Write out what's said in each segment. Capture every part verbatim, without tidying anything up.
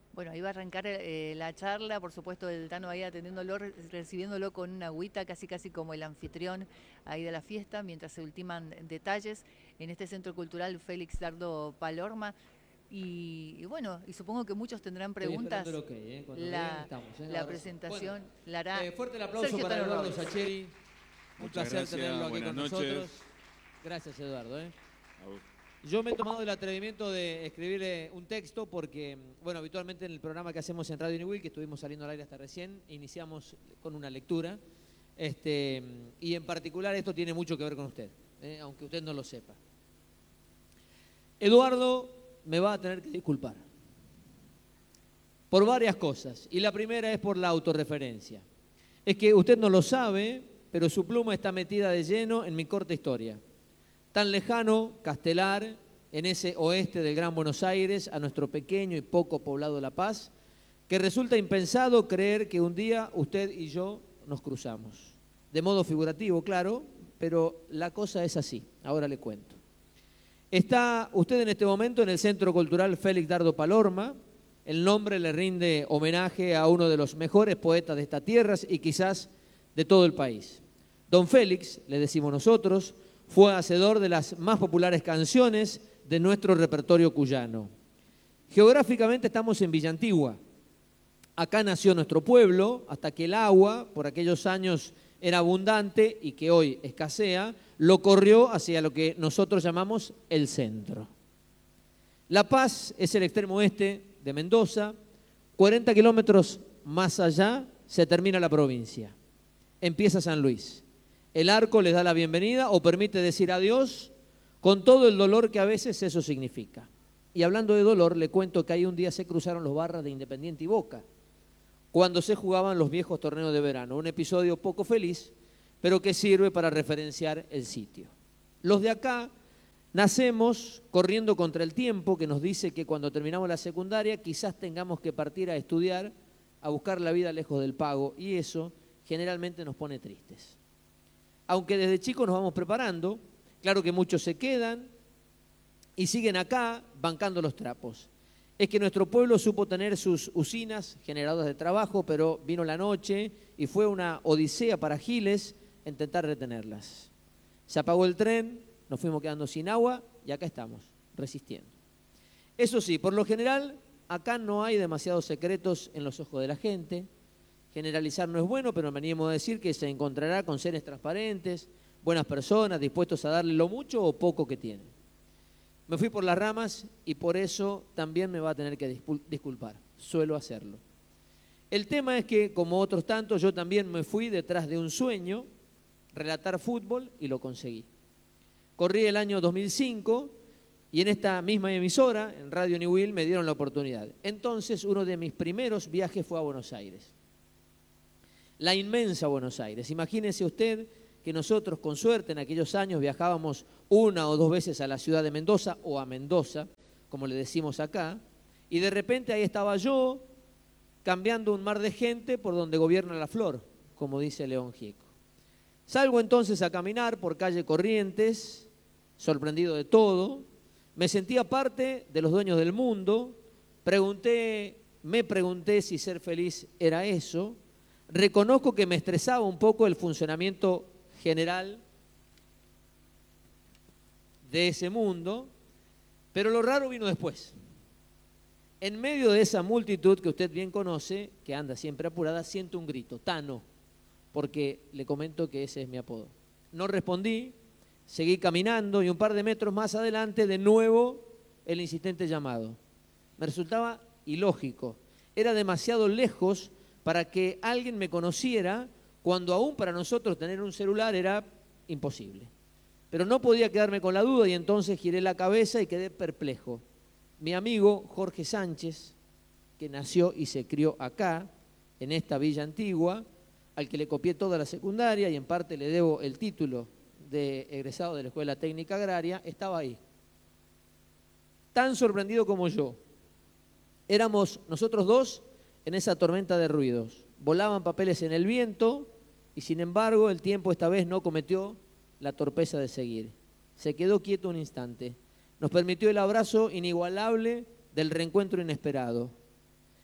Bueno, ahí va a arrancar eh, la charla, por supuesto el Tano ahí atendiéndolo, re- recibiéndolo con una agüita, casi casi como el anfitrión ahí de la fiesta, mientras se ultiman detalles en este Centro Cultural Félix Dardo Palorma. Y, y bueno, y supongo que muchos tendrán Estoy esperando el preguntas. ok, ¿eh? Cuando me digan La, estamos, ¿eh? la Abrazo. Bueno, presentación la hará eh, fuerte el aplauso Sergio para Tano Eduardo Robles. Sacheri. Un Muchas placer tenerlo gracias, aquí buenas con noches. nosotros. Gracias, Eduardo. ¿eh? A vos. Yo me he tomado el atrevimiento de escribirle un texto porque, bueno, habitualmente en el programa que hacemos en Radio New que estuvimos saliendo al aire hasta recién, iniciamos con una lectura. Este, y en particular esto tiene mucho que ver con usted, ¿eh? Aunque usted no lo sepa. Eduardo me va a tener que disculpar por varias cosas. Y la primera es por la autorreferencia. Es que usted no lo sabe, pero su pluma está metida de lleno en mi corta historia. Tan lejano, Castelar, en ese oeste del Gran Buenos Aires, a nuestro pequeño y poco poblado La Paz, que resulta impensado creer que un día usted y yo nos cruzamos. De modo figurativo, claro, pero la cosa es así. Ahora le cuento. Está usted en este momento en el Centro Cultural Félix Dardo Palorma. El nombre le rinde homenaje a uno de los mejores poetas de estas tierras y quizás de todo el país. Don Félix, le decimos nosotros, fue hacedor de las más populares canciones de nuestro repertorio cuyano. Geográficamente estamos en Villa Antigua. Acá nació nuestro pueblo, hasta que el agua, por aquellos años era abundante y que hoy escasea, lo corrió hacia lo que nosotros llamamos el centro. La Paz es el extremo oeste de Mendoza, cuarenta kilómetros más allá se termina la provincia, empieza San Luis. El arco les da la bienvenida o permite decir adiós con todo el dolor que a veces eso significa. Y hablando de dolor, le cuento que ahí un día se cruzaron los barras de Independiente y Boca, cuando se jugaban los viejos torneos de verano. Un episodio poco feliz, pero que sirve para referenciar el sitio. Los de acá nacemos corriendo contra el tiempo que nos dice que cuando terminamos la secundaria quizás tengamos que partir a estudiar, a buscar la vida lejos del pago, y eso generalmente nos pone tristes. Aunque desde chicos nos vamos preparando, claro que muchos se quedan y siguen acá bancando los trapos. Es que nuestro pueblo supo tener sus usinas generadoras de trabajo, pero vino la noche y fue una odisea para Giles intentar retenerlas. Se apagó el tren, nos fuimos quedando sin agua y acá estamos, resistiendo. Eso sí, por lo general, acá no hay demasiados secretos en los ojos de la gente. Generalizar no es bueno, pero venimos a decir que se encontrará con seres transparentes, buenas personas, dispuestos a darle lo mucho o poco que tienen. Me fui por las ramas y por eso también me va a tener que disculpar. Suelo hacerlo. El tema es que, como otros tantos, yo también me fui detrás de un sueño, relatar fútbol, y lo conseguí. Corrí el año dos mil cinco y en esta misma emisora, en Radio New me dieron la oportunidad. Entonces, uno de mis primeros viajes fue a Buenos Aires. La inmensa Buenos Aires. Imagínese usted que nosotros, con suerte, en aquellos años viajábamos una o dos veces a la ciudad de Mendoza, o a Mendoza, como le decimos acá, y de repente ahí estaba yo, cambiando un mar de gente por donde gobierna la flor, como dice León Gieco. Salgo entonces a caminar por calle Corrientes, sorprendido de todo, me sentía parte de los dueños del mundo, pregunté, me pregunté si ser feliz era eso. Reconozco que me estresaba un poco el funcionamiento general de ese mundo, pero lo raro vino después. En medio de esa multitud que usted bien conoce, que anda siempre apurada, siento un grito, Tano, porque le comento que ese es mi apodo. No respondí, seguí caminando y un par de metros más adelante de nuevo el insistente llamado. Me resultaba ilógico, era demasiado lejos para que alguien me conociera, cuando aún para nosotros tener un celular era imposible. Pero no podía quedarme con la duda y entonces giré la cabeza y quedé perplejo. Mi amigo Jorge Sánchez, que nació y se crió acá, en esta Villa Antigua, al que le copié toda la secundaria y en parte le debo el título de egresado de la Escuela Técnica Agraria, estaba ahí. Tan sorprendido como yo. Éramos nosotros dos en esa tormenta de ruidos. Volaban papeles en el viento y sin embargo el tiempo esta vez no cometió la torpeza de seguir. Se quedó quieto un instante. Nos permitió el abrazo inigualable del reencuentro inesperado.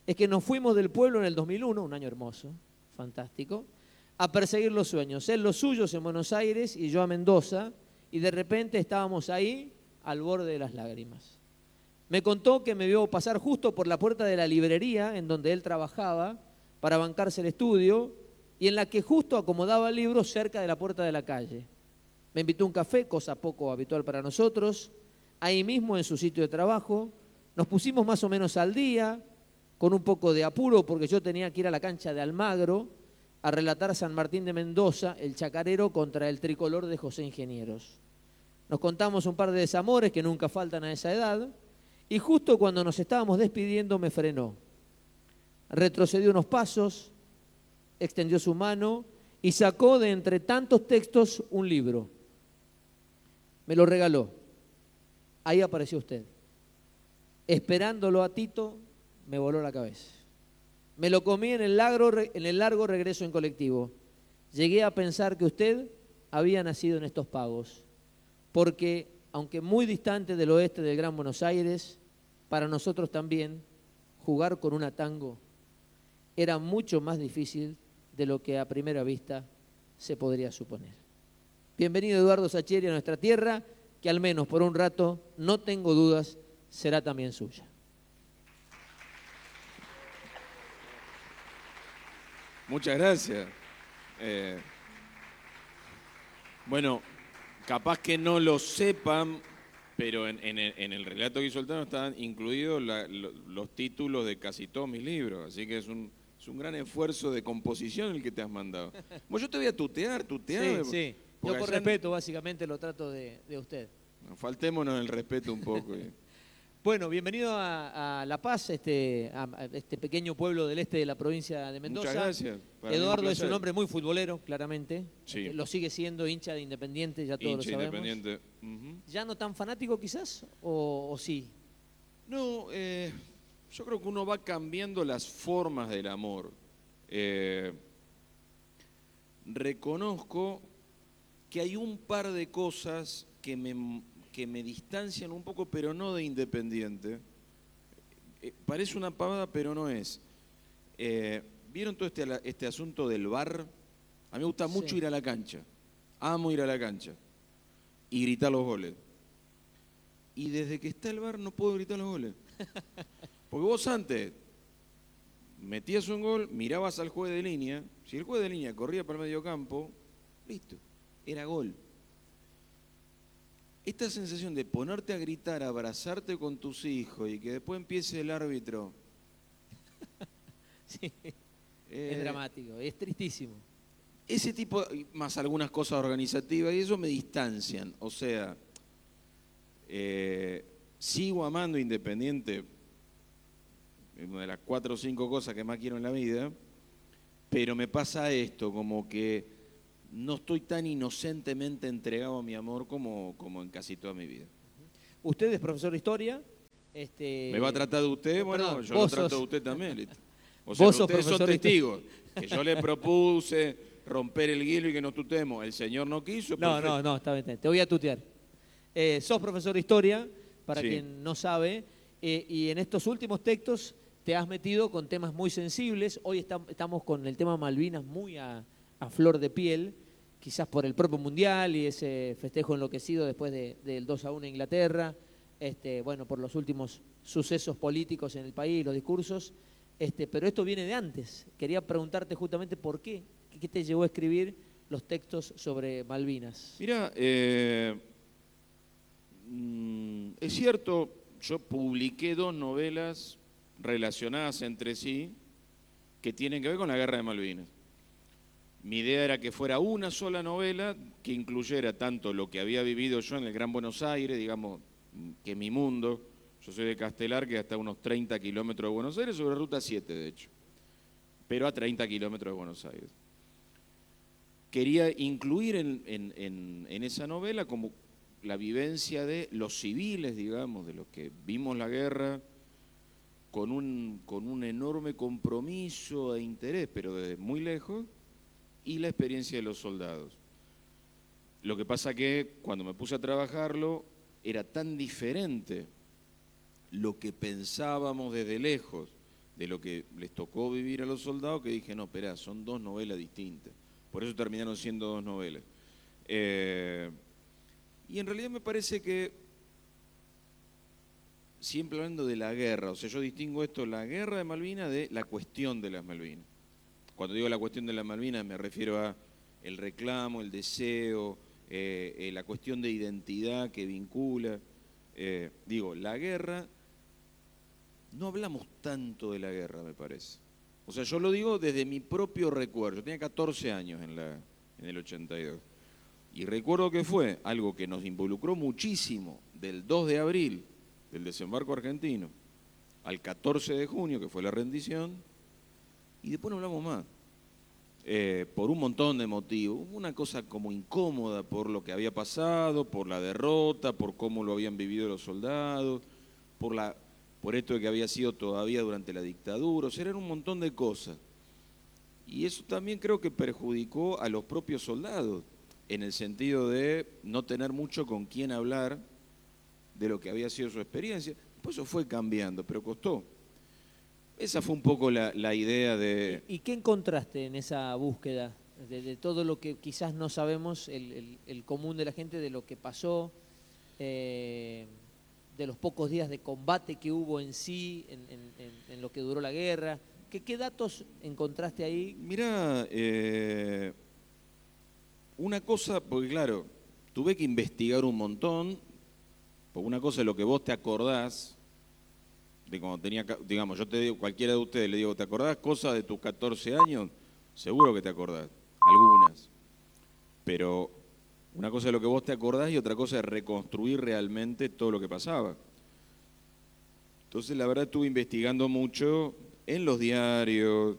es que nos fuimos del pueblo en el dos mil uno, un año hermoso, fantástico, a perseguir los sueños. Él los suyos en Buenos Aires y yo a Mendoza, y de repente estábamos ahí al borde de las lágrimas. Me contó que me vio pasar justo por la puerta de la librería en donde él trabajaba para bancarse el estudio y en la que justo acomodaba libros cerca de la puerta de la calle. Me invitó a un café, cosa poco habitual para nosotros, ahí mismo en su sitio de trabajo. Nos pusimos más o menos al día, con un poco de apuro porque yo tenía que ir a la cancha de Almagro a relatar San Martín de Mendoza, el chacarero contra el tricolor de José Ingenieros. Nos contamos un par de desamores que nunca faltan a esa edad y justo cuando nos estábamos despidiendo me frenó. Retrocedió unos pasos, extendió su mano y sacó de entre tantos textos un libro. Me lo regaló. Ahí apareció usted. Esperándolo a Tito, me voló la cabeza. Me lo comí en el, largo, en el largo regreso en colectivo. Llegué a pensar que usted había nacido en estos pagos, porque, aunque muy distante del oeste del Gran Buenos Aires, para nosotros también, jugar con una tango era mucho más difícil de lo que a primera vista se podría suponer. Bienvenido Eduardo Sacheri a nuestra tierra, que al menos por un rato, no tengo dudas, será también suya. Muchas gracias. Eh, bueno, capaz que no lo sepan, pero en, en, el, en el relato que hizo el Tano están incluidos la, lo, los títulos de casi todos mis libros, así que es un, es un gran esfuerzo de composición el que te has mandado. Bueno, yo te voy a tutear, tutear. Sí, sí. Yo por respeto básicamente lo trato de, de usted. No, faltémonos el respeto un poco. Y... Bueno, bienvenido a, a La Paz, este, a, a este pequeño pueblo del este de la provincia de Mendoza. Muchas gracias. Para Eduardo un es un hombre muy futbolero, claramente. Sí. Eh, lo sigue siendo, hincha de Independiente, ya todos hincha lo sabemos. Independiente. Uh-huh. ¿Ya no tan fanático quizás o, o sí? No, eh, yo creo que uno va cambiando las formas del amor. Eh, reconozco que hay un par de cosas que me... que me distancian un poco, pero no de Independiente. Eh, parece una pavada, pero no es. Eh, ¿Vieron todo este, este asunto del bar? A mí me gusta mucho sí. ir a la cancha. Amo ir a la cancha. Y gritar los goles. Y desde que está el bar no puedo gritar los goles. Porque vos antes metías un gol, mirabas al juez de línea. Si el juez de línea corría para el medio campo, listo, era gol. Esta sensación de ponerte a gritar, abrazarte con tus hijos y que después empiece el árbitro. Sí, eh, es dramático, es tristísimo. Ese tipo, más algunas cosas organizativas, y eso me distancian. O sea, eh, sigo amando Independiente, una de las cuatro o cinco cosas que más quiero en la vida, pero me pasa esto, como que no estoy tan inocentemente entregado a mi amor como, como en casi toda mi vida. Usted es profesor de historia. Este... ¿Me va a tratar de usted? Bueno, Perdón, yo lo trato sos... de usted también. O sea, vos sos ustedes son testigos. de... Que yo le propuse romper el hielo y que nos tuteemos. El señor no quiso. No, perfecto. no, no, está bien. Te voy a tutear. Eh, sos profesor de historia, para sí. quien no sabe, eh, y en estos últimos textos te has metido con temas muy sensibles. Hoy está, estamos con el tema Malvinas muy a, a flor de piel, quizás por el propio Mundial y ese festejo enloquecido después de, del dos a uno en Inglaterra, este, bueno, por los últimos sucesos políticos en el país, los discursos, este, pero esto viene de antes. Quería preguntarte justamente por qué, qué te llevó a escribir los textos sobre Malvinas. Mira, eh, es cierto, yo publiqué dos novelas relacionadas entre sí que tienen que ver con la Guerra de Malvinas. Mi idea era que fuera una sola novela que incluyera tanto lo que había vivido yo en el Gran Buenos Aires, digamos, que mi mundo, yo soy de Castelar, que hasta unos treinta kilómetros de Buenos Aires, sobre Ruta siete de hecho, pero a treinta kilómetros de Buenos Aires. Quería incluir en, en, en, en esa novela como la vivencia de los civiles, digamos, de los que vimos la guerra, con un, con un enorme compromiso e interés, pero desde muy lejos, y la experiencia de los soldados. Lo que pasa que cuando me puse a trabajarlo, era tan diferente lo que pensábamos desde lejos de lo que les tocó vivir a los soldados, que dije, no, espera, son dos novelas distintas. Por eso terminaron siendo dos novelas. Eh, y en realidad me parece que, siempre hablando de la guerra, o sea, yo distingo esto, la guerra de Malvinas, de la cuestión de las Malvinas. Cuando digo la cuestión de las Malvinas me refiero a el reclamo, el deseo, eh, eh, la cuestión de identidad que vincula. Eh, digo, la guerra, no hablamos tanto de la guerra, me parece. O sea, yo lo digo desde mi propio recuerdo. Yo tenía catorce años en, la, en el ochenta y dos. Y recuerdo que fue algo que nos involucró muchísimo del dos de abril, del desembarco argentino, al catorce de junio, que fue la rendición, y después no hablamos más. Eh, por un montón de motivos. Una cosa como incómoda por lo que había pasado, por la derrota, por cómo lo habían vivido los soldados, por, la, por esto de que había sido todavía durante la dictadura. O sea, eran un montón de cosas. Y eso también creo que perjudicó a los propios soldados, en el sentido de no tener mucho con quién hablar de lo que había sido su experiencia. Pues eso fue cambiando, pero costó. Esa fue un poco la, la idea de... ¿Y qué encontraste en esa búsqueda de, de todo lo que quizás no sabemos, el, el, el común de la gente, de lo que pasó, eh, de los pocos días de combate que hubo en sí, en, en, en, en lo que duró la guerra? ¿Qué, qué datos encontraste ahí? Mirá, eh, una cosa, porque claro, tuve que investigar un montón, porque una cosa es lo que vos te acordás, de cuando tenía, digamos, yo te digo, cualquiera de ustedes le digo, ¿te acordás cosas de tus catorce años? Seguro que te acordás, algunas. Pero una cosa es lo que vos te acordás y otra cosa es reconstruir realmente todo lo que pasaba. Entonces, la verdad, estuve investigando mucho en los diarios.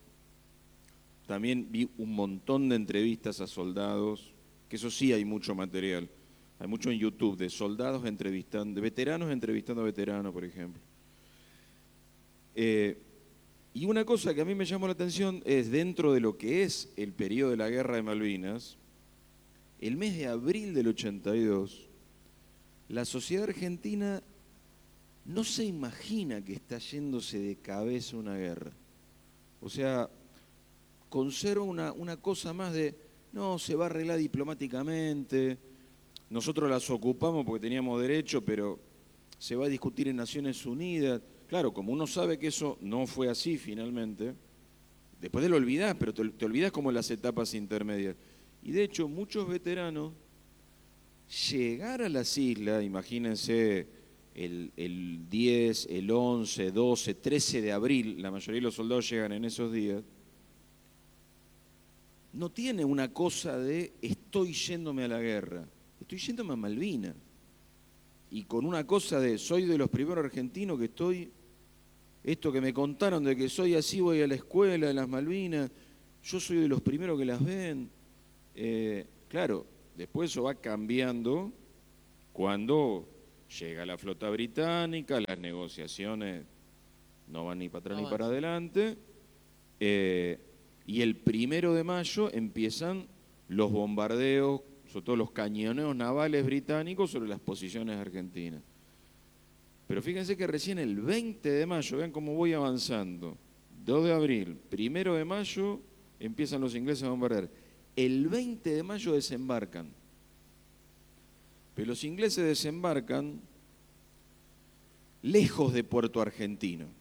También vi un montón de entrevistas a soldados, que eso sí hay mucho material. Hay mucho en YouTube de soldados entrevistando, de veteranos entrevistando a veteranos, por ejemplo. Eh, y una cosa que a mí me llamó la atención es, dentro de lo que es el periodo de la Guerra de Malvinas, el mes de abril del ochenta y dos, la sociedad argentina no se imagina que está yéndose de cabeza una guerra. O sea, conserva una, una cosa más de, no, se va a arreglar diplomáticamente, nosotros las ocupamos porque teníamos derecho, pero se va a discutir en Naciones Unidas. Claro, como uno sabe que eso no fue así finalmente, después de lo olvidás, pero te, te olvidás como las etapas intermedias. Y de hecho, muchos veteranos, llegar a las islas, imagínense el, el diez, el once, doce, trece de abril, la mayoría de los soldados llegan en esos días, no tiene una cosa de estoy yéndome a la guerra, estoy yéndome a Malvinas. Y con una cosa de soy de los primeros argentinos que estoy... Esto que me contaron de que soy así, voy a la escuela de las Malvinas, yo soy de los primeros que las ven. Eh, claro, después eso va cambiando cuando llega la flota británica, las negociaciones no van ni para atrás no ni para adelante, eh, y el primero de mayo empiezan los bombardeos, sobre todo los cañoneos navales británicos sobre las posiciones argentinas. Pero fíjense que recién el veinte de mayo, vean cómo voy avanzando, dos de abril, primero de mayo, empiezan los ingleses a bombardear. El veinte de mayo desembarcan. Pero los ingleses desembarcan lejos de Puerto Argentino.